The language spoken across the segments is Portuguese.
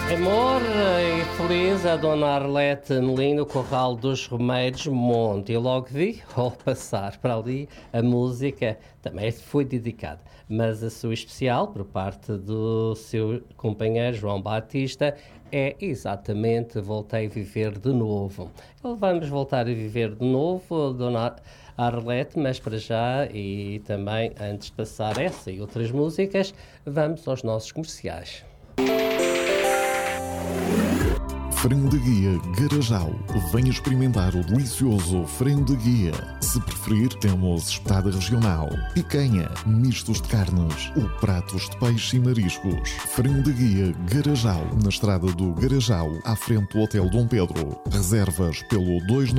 Amor e feliz a Dona Arlete Melim no Corral dos Romeiros Monte. Eu logo vi, ao passar para ali, a música também foi dedicada, mas a sua especial, por parte do seu companheiro João Batista, é exatamente Voltei a Viver de Novo. Vamos voltar a viver de novo, Dona Arlete, mas para já, e também antes de passar essa e outras músicas, vamos aos nossos comerciais. Frango de Guia Garajal. Venha experimentar o delicioso frango de guia. Se preferir, temos espetada regional, picanha, mistos de carnes ou pratos de peixe e mariscos. Frango de Guia Garajal, na estrada do Garajal, à frente do Hotel Dom Pedro. Reservas pelo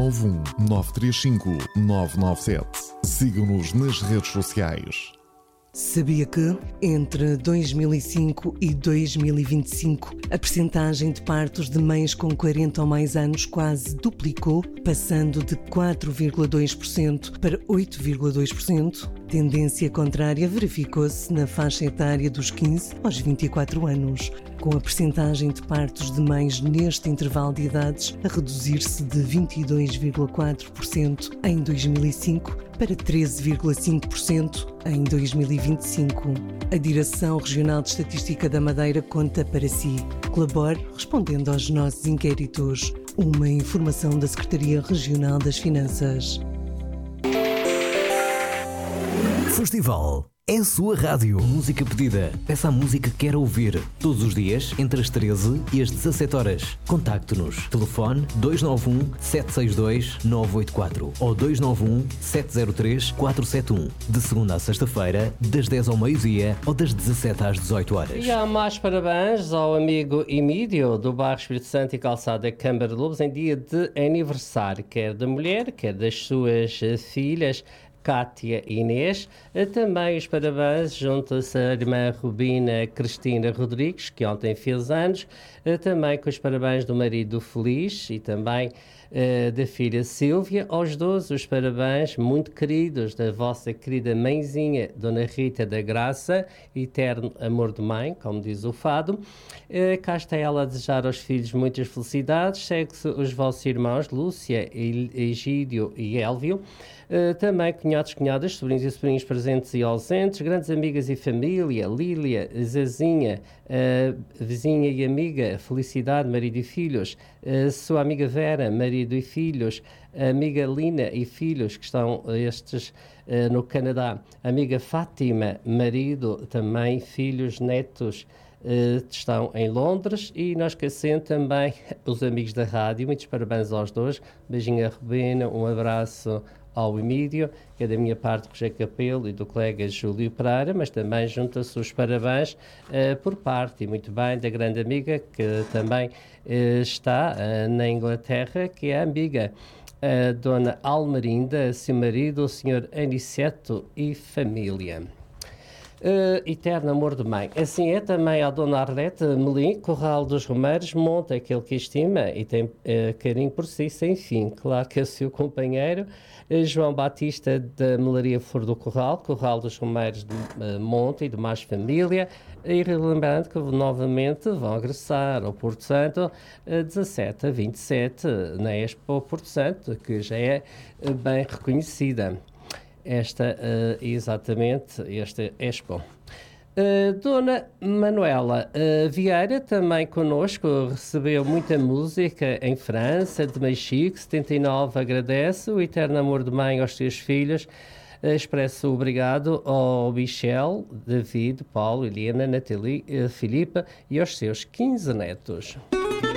291-935-997. Siga-nos nas redes sociais. Sabia que, entre 2005 e 2025, a percentagem de partos de mães com 40 ou mais anos quase duplicou, passando de 4,2% para 8,2%? Tendência contrária verificou-se na faixa etária dos 15 aos 24 anos, com a percentagem de partos de mães neste intervalo de idades a reduzir-se de 22,4% em 2005 para 13,5% em 2025. A Direção Regional de Estatística da Madeira conta para si. Colabore respondendo aos nossos inquéritos. Uma informação da Secretaria Regional das Finanças. Festival é a sua rádio. Música pedida. Peça a música que quer ouvir. Todos os dias, entre as 13 e as 17 horas. Contacte-nos. Telefone 291-762-984 ou 291-703-471. De segunda a sexta-feira, das 10 ao meio-dia ou das 17 às 18 horas. E há mais parabéns ao amigo Emílio, do bairro Espírito Santo e Calçada Câmara de Lobos, em dia de aniversário, quer da mulher, quer das suas filhas, Cátia e Inês. Também os parabéns junto-se a irmã Rubina Cristina Rodrigues, que ontem fez anos, também com os parabéns do marido Feliz e também da filha Sílvia. Aos 12, os parabéns muito queridos da vossa querida mãezinha, Dona Rita da Graça, eterno amor de mãe, como diz o fado. Cá está ela a desejar aos filhos muitas felicidades. Segue-se os vossos irmãos Lúcia, Egídio e Élvio. Também cunhados, cunhadas, sobrinhos e sobrinhos presentes e ausentes, grandes amigas e família, Lília, Zezinha, vizinha e amiga, Felicidade, marido e filhos, sua amiga Vera, marido e filhos, amiga Lina e filhos, que estão estes no Canadá, amiga Fátima, marido, também filhos, netos, estão em Londres, e nós esquecendo também os amigos da rádio. Muitos parabéns aos dois, beijinho a Rubina, um abraço ao Emílio, que é da minha parte do José Capelo e do colega Júlio Pereira, mas também junta-se os parabéns por parte, e muito bem, da grande amiga que também está na Inglaterra, que é a amiga Dona Almerinda, seu marido, o Sr. Aniceto e família. Eterno amor de mãe. Assim é também a Dona Arlete Melim, Corral dos Romeiros Monte, aquele que estima e tem carinho por si sem fim. Claro que é o seu companheiro João Batista da Melaria Flor do Corral, Corral dos Romeiros de Monte e de mais família, e lembrando que novamente vão regressar ao Porto Santo 17 a 27 na Expo Porto Santo, que já é bem reconhecida. Esta Expo. Dona Manuela Vieira, também connosco, recebeu muita música em França, de Mexico, 79, agradece o eterno amor de mãe aos seus filhos, expresso obrigado ao Michel, David, Paulo, Helena, Nathalie, Filipe e aos seus 15 netos.